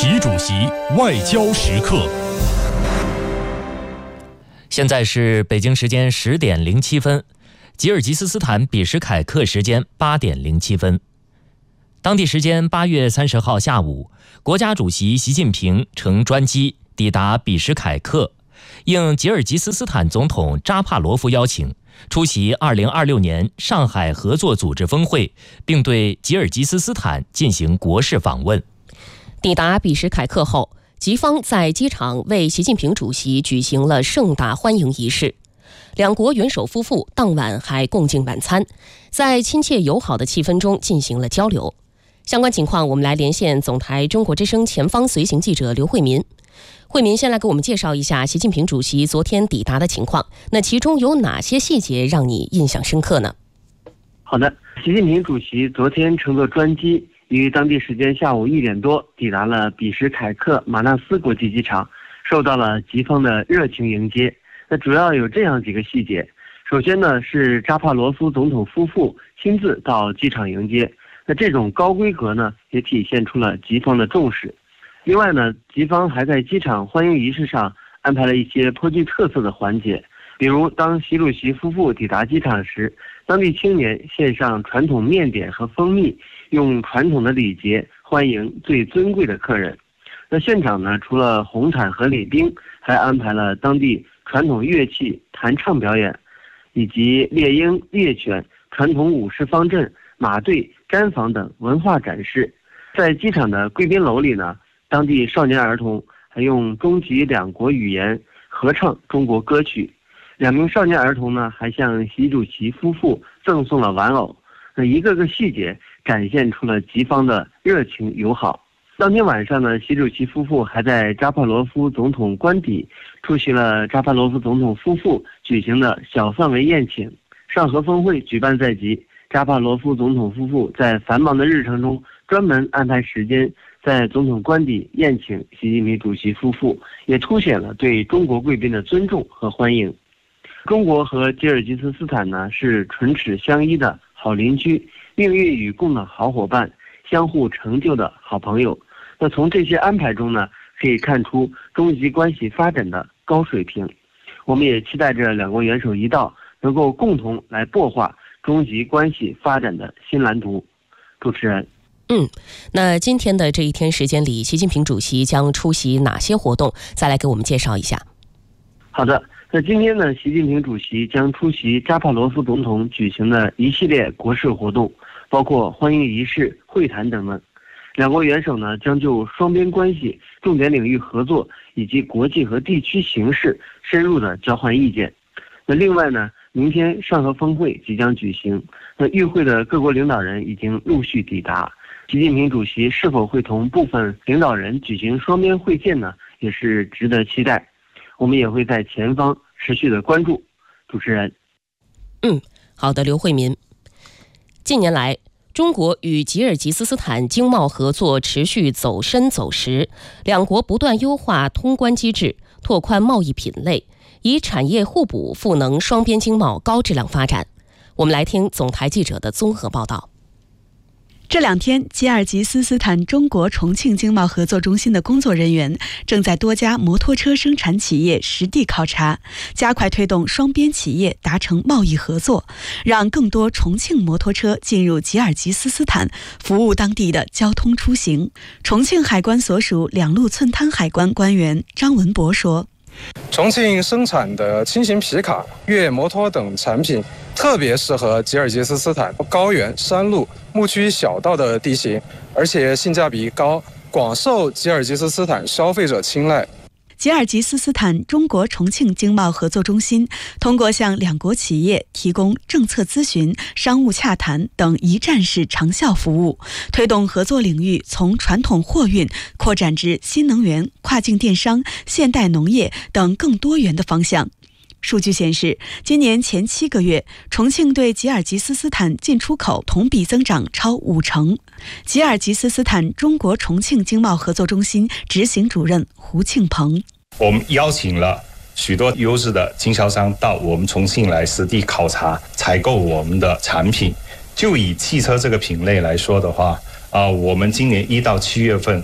习主席外交时刻。现在是北京时间10点07分，吉尔吉斯斯坦比什凯克时间8点07分。当地时间8月30号下午，国家主席习近平乘专机抵达比什凯克，应吉尔吉斯斯坦总统扎帕罗夫邀请，出席2026年上海合作组织峰会，并对吉尔吉斯斯坦进行国事访问。 抵达比什凯克后，吉方在机场为习近平主席举行了盛大欢迎仪式。两国元首夫妇当晚还共进晚餐，在亲切友好的气氛中进行了交流。相关情况，我们来连线总台中国之声前方随行记者刘慧民。慧民先来给我们介绍一下习近平主席昨天抵达的情况，那其中有哪些细节让你印象深刻呢？ 好的，习近平主席昨天乘坐专机于当地时间下午1点多抵达了比什凯克马纳斯国际机场，受到了吉方的热情迎接。那主要有这样几个细节。首先呢，是扎帕罗夫总统夫妇亲自到机场迎接，那这种高规格呢，也体现出了吉方的重视。另外呢，吉方还在机场欢迎仪式上安排了一些颇具特色的环节，比如当习主席夫妇抵达机场时，当地青年献上传统面点和蜂蜜，用传统的礼节欢迎最尊贵的客人。那现场呢，除了红毯和礼宾，还安排了当地传统乐器弹唱表演，以及猎鹰、猎犬、传统武士方阵、马队、毡房等文化展示。在机场的贵宾楼里呢，当地少年儿童还用中吉两国语言合唱中国歌曲。2名少年儿童呢，还向习主席夫妇赠送了玩偶。那一个个细节展现出了吉方的热情友好。当天晚上呢，习主席夫妇还在扎帕罗夫总统官邸出席了扎帕罗夫总统夫妇举行的小范围宴请。上合峰会举办在即，扎帕罗夫总统夫妇在繁忙的日程中专门安排时间在总统官邸宴请习近平主席夫妇，也凸显了对中国贵宾的尊重和欢迎。中国和吉尔吉斯斯坦呢，是唇齿相依的好邻居，命运与共的好伙伴，相互成就的好朋友。那从这些安排中呢，可以看出中吉关系发展的高水平。我们也期待着两国元首一道，能够共同来擘画中吉关系发展的新蓝图。主持人。 那今天的这一天时间里，习近平主席将出席哪些活动？再来给我们介绍一下。 好的，那今天呢，习近平主席将出席扎帕罗夫总统举行的一系列国事活动，包括欢迎仪式、会谈等等。两国元首呢，将就双边关系、重点领域合作以及国际和地区形势深入的交换意见。那另外呢，明天上合峰会即将举行，那与会的各国领导人已经陆续抵达。习近平主席是否会同部分领导人举行双边会见呢，也是值得期待。我们也会在前方持续的关注。主持人。 好的，刘慧民。近年来，中国与吉尔吉斯斯坦经贸合作持续走深走实，两国不断优化通关机制，拓宽贸易品类，以产业互补赋能双边经贸高质量发展。我们来听总台记者的综合报道。 这2天，吉尔吉斯斯坦中国重庆经贸合作中心的工作人员正在多家摩托车生产企业实地考察，加快推动双边企业达成贸易合作，让更多重庆摩托车进入吉尔吉斯斯坦，服务当地的交通出行。重庆海关所属两路寸滩海关官员张文博说， 重庆生产的轻型皮卡、越野摩托等产品特别适合吉尔吉斯斯坦高原、山路、牧区小道的地形，而且性价比高，广受吉尔吉斯斯坦消费者青睐。 吉尔吉斯斯坦中国重庆经贸合作中心通过向两国企业提供政策咨询、商务洽谈等一站式长效服务，推动合作领域从传统货运扩展至新能源、跨境电商、现代农业等更多元的方向。数据显示，今年前7个月，重庆对吉尔吉斯斯坦进出口同比增长超50%。吉尔吉斯斯坦中国重庆经贸合作中心执行主任胡庆鹏， 我们邀请了许多优质的经销商到我们重庆来实地考察、采购我们的产品。就以汽车这个品类来说的话，我们今年1到7月份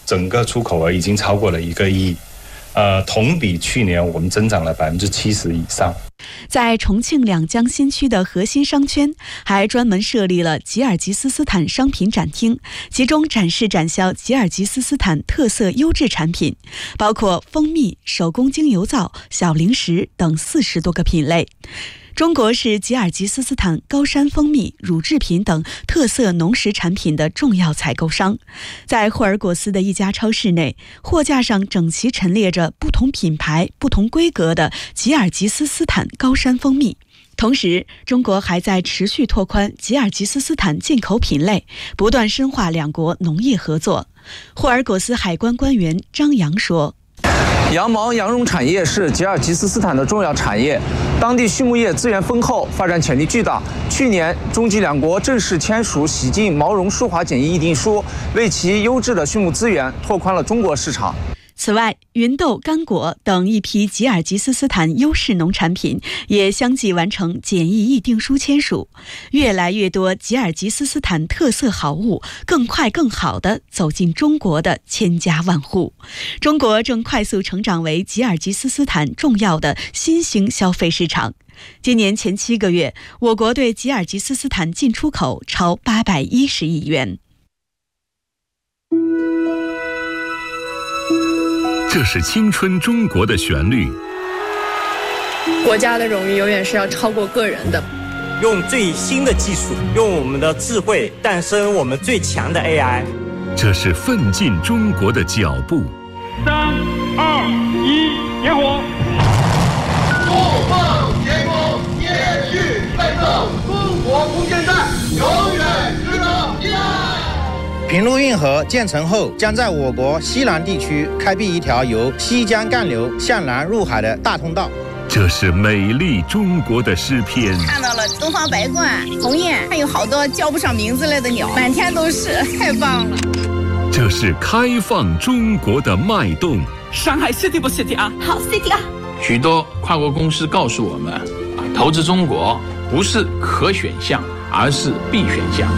整个出口额已经超过了1个亿，同比去年我们增长了70%以上。 在重庆两江新区的核心商圈，还专门设立了吉尔吉斯斯坦商品展厅，集中展示展销吉尔吉斯斯坦特色优质产品，包括蜂蜜、手工精油皂、小零食等40多个品类。中国是吉尔吉斯斯坦高山蜂蜜、乳制品等特色农食产品的重要采购商。在霍尔果斯的一家超市内，货架上整齐陈列着不同品牌、不同规格的吉尔吉斯斯坦高山蜂蜜。同时，中国还在持续拓宽吉尔吉斯斯坦进口品类，不断深化两国农业合作。霍尔果斯海关官员张扬说：“ 羊毛、羊绒产业是吉尔吉斯斯坦的重要产业，当地畜牧业资源丰厚，发展潜力巨大。去年，中吉两国正式签署洗净毛绒舒滑检疫议定书，为其优质的畜牧资源拓宽了中国市场。” 此外，芸豆、干果等一批吉尔吉斯斯坦优势农产品也相继完成检疫议定书签署。越来越多吉尔吉斯斯坦特色好物更快更好地走进中国的千家万户。中国正快速成长为吉尔吉斯斯坦重要的新兴消费市场。今年前7个月，我国对吉尔吉斯斯坦进出口超810亿元。 这是青春中国的旋律。 国家的荣誉永远是要超过个人的。 用最新的技术，用我们的智慧诞生我们最强的 AI。 这是奋进中国的脚步。 3、2、1，点火！ 不放天空，延续奋斗，中国空间站永远值得依赖。 平陆运河建成后，将在我国西南地区开辟一条由西江干流向南入海的大通道。 这是美丽中国的诗篇。 看到了东方白鹳、鸿雁，还有好多叫不上名字来的鸟，满天都是，太棒了。 这是开放中国的脉动。 上海 City 不 City 啊？ 好 City 啊！ 许多跨国公司告诉我们，投资中国不是可选项，而是必选项。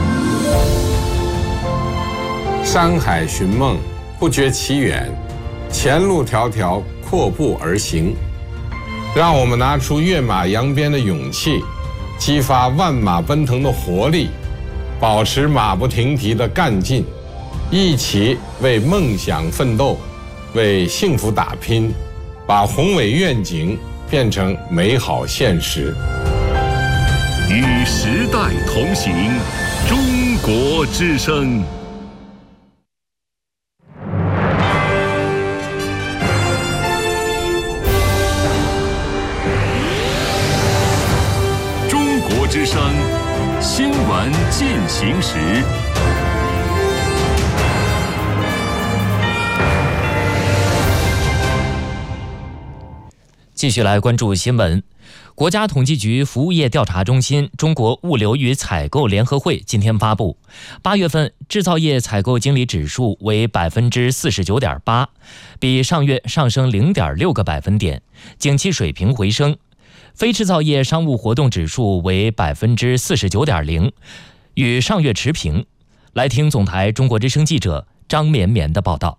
山海寻梦，不觉其远，前路迢迢，阔步而行。让我们拿出跃马扬鞭的勇气，激发万马奔腾的活力，保持马不停蹄的干劲，一起为梦想奋斗，为幸福打拼，把宏伟愿景变成美好现实。 与时代同行，中国之声。之声新闻进行时， 继续来关注新闻。国家统计局服务业调查中心中国物流与采购联合会今天发布，8月份制造业采购经理指数为 49.8%， 比上月上升 0.6个百分点，景气水平回升。非制造业商务活动指数为 49.0%， 与上月持平。来听总台中国之声记者张绵绵的报道。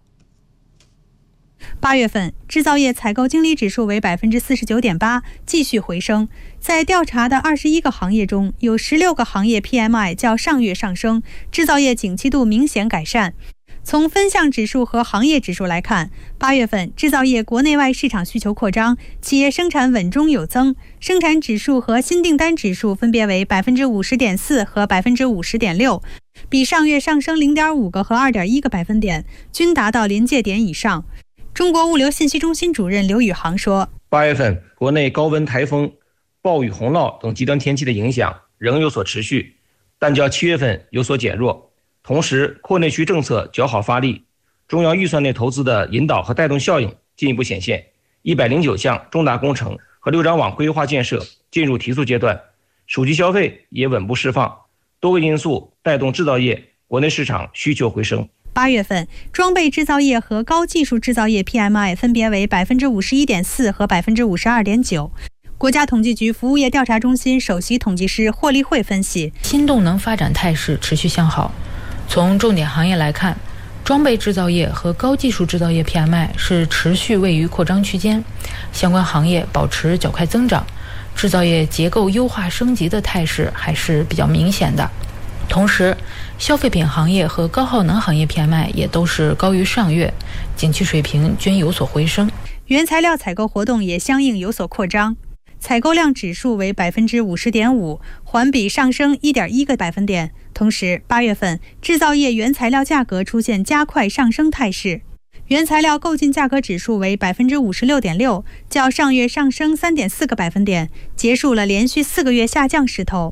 8月份制造业采购经理指数为 49.8%， 继续回升。在调查的21个行业中，有16个行业 PMI 较上月上升，制造业景气度明显改善。从分项指数和行业指数来看，8月份制造业国内外市场需求扩张，企业生产稳中有增，生产指数和新订单指数分别为 50.4% 和 50.6%， 比上月上升 0.5个和 2.1个百分点，均达到临界点以上。中国物流信息中心主任刘宇航说 ，8月份国内高温台风、暴雨洪涝等极端天气的影响仍有所持续，但较7月份有所减弱。同时，扩内需政策较好发力，中央预算内投资的引导和带动效应进一步显现，109项重大工程和6张网规划建设进入提速阶段，属级消费也稳步释放，多个因素带动制造业国内市场需求回升。 8月份装备制造业和高技术制造业 PMI 分别为 51.4% 和 52.9%。国家统计局服务业调查中心首席统计师霍立慧分析， 新动能发展态势持续向好。从重点行业来看， 装备制造业和高技术制造业 PMI 是持续位于扩张区间，相关行业保持较快增长，制造业结构优化升级的态势还是比较明显的。同时，消费品行业和高耗能行业 PMI 也都是高于上月，景气水平均有所回升。 原材料采购活动也相应有所扩张，采购量指数为 50.5%， 环比上升 1.1个百分点。同时，8月份制造业原材料价格出现加快上升态势，原材料购进价格指数为 56.6%， 较上月上升 3.4个百分点，结束了连续4个月下降势头。